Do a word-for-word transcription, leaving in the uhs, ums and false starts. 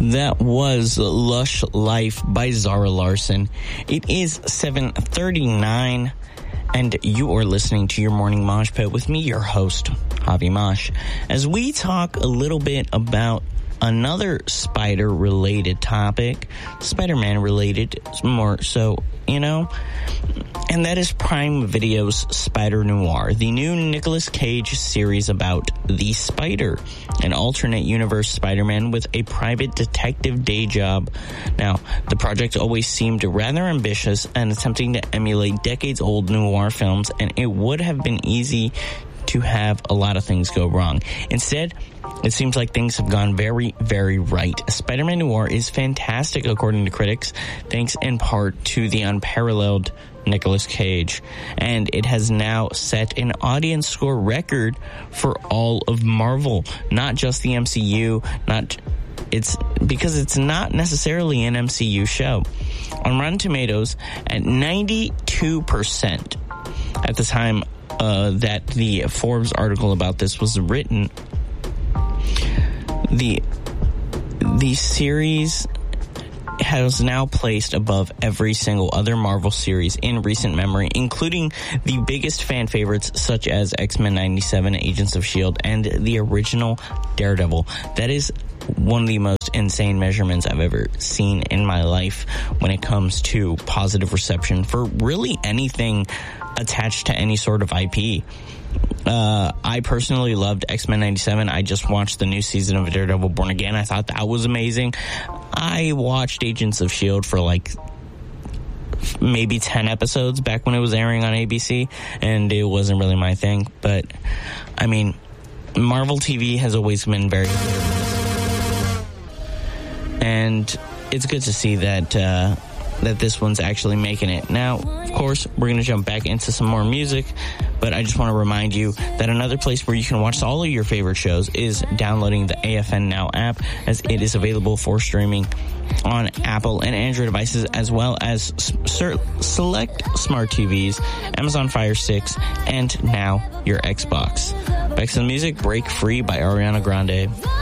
That was Lush Life by Zara Larsson. It is seven thirty-nine, and you are listening to your morning Mosh Pit with me, your host, Javi Mosh, as we talk a little bit about another spider-related topic, Spider-Man related, more so, you know, and that is Prime Video's Spider Noir, the new Nicolas Cage series about the Spider, an alternate universe Spider-Man with a private detective day job. Now, the project always seemed rather ambitious and attempting to emulate decades-old noir films, and it would have been easy to have a lot of things go wrong. Instead, it seems like things have gone very, very right. Spider-Man Noir is fantastic, according to critics, thanks in part to the unparalleled Nicolas Cage, and it has now set an audience score record for all of Marvel, not just the M C U, not it's because it's not necessarily an M C U show. On Rotten Tomatoes, at ninety-two percent at the time uh, that the Forbes article about this was written, the the series has now placed above every single other Marvel series in recent memory, including the biggest fan favorites such as X-Men ninety-seven, Agents of S H I E L D, and the original Daredevil. That is one of the most insane measurements I've ever seen in my life when it comes to positive reception for really anything attached to any sort of I P. Uh, I personally loved X-Men ninety-seven. I just watched the new season of Daredevil Born Again. I thought that was amazing. I watched Agents of S H I E L D for like maybe ten episodes back when it was airing on A B C, and it wasn't really my thing. But, I mean, Marvel T V has always been very good. And it's good to see that uh, that this one's actually making it. Now, of course, we're going to jump back into some more music, but I just want to remind you that another place where you can watch all of your favorite shows is downloading the A F N Now app, as it is available for streaming on Apple and Android devices, as well as ser- select smart T Vs, Amazon Fire Sticks, and now your Xbox. Back to the music, Break Free by Ariana Grande.